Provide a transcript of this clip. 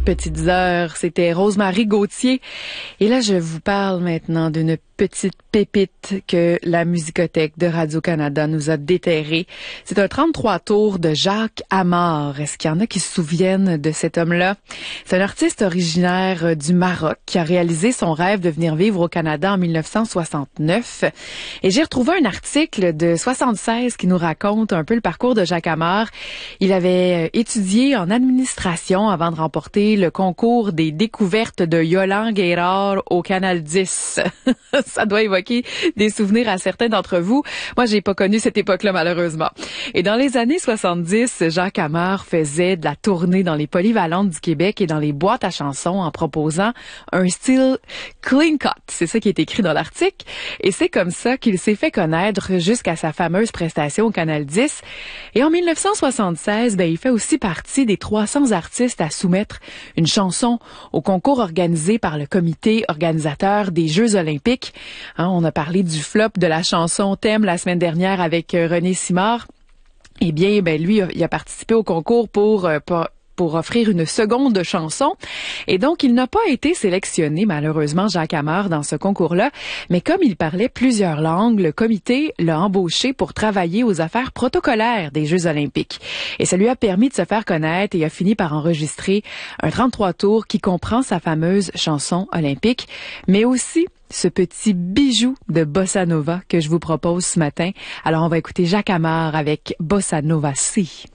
Petites heures, c'était Rosemary Gauthier. Et là, je vous parle maintenant d'une petite pépite que la Musicothèque de Radio-Canada nous a déterrée. C'est un 33 tours de Jacques Amar. Est-ce qu'il y en a qui se souviennent de cet homme-là? C'est un artiste originaire du Maroc qui a réalisé son rêve de venir vivre au Canada en 1969. Et j'ai retrouvé un article de 76 qui nous raconte un peu le parcours de Jacques Amar. Il avait étudié en administration avant de remporter le concours des découvertes de Yolande Guérard au Canal 10. Ça doit évoquer des souvenirs à certains d'entre vous. Moi, j'ai pas connu cette époque-là, malheureusement. Et dans les années 70, Jacques Amar faisait de la tournée dans les polyvalentes du Québec et dans les boîtes à chansons en proposant un style clean cut. C'est ça qui est écrit dans l'article. Et c'est comme ça qu'il s'est fait connaître jusqu'à sa fameuse prestation au Canal 10. Et en 1976, il fait aussi partie des 300 artistes à soumettre une chanson au concours organisé par le comité organisateur des Jeux olympiques. On a parlé du flop de la chanson Thème la semaine dernière avec René Simard. Eh bien, lui, il a participé au concours pour offrir une seconde chanson. Et donc, il n'a pas été sélectionné, malheureusement, Jacques Amar, dans ce concours-là. Mais comme il parlait plusieurs langues, le comité l'a embauché pour travailler aux affaires protocolaires des Jeux olympiques. Et ça lui a permis de se faire connaître et a fini par enregistrer un 33 tours qui comprend sa fameuse chanson olympique, mais aussi ce petit bijou de Bossa Nova que je vous propose ce matin. Alors, on va écouter Jacques Amar avec Bossa Nova Si.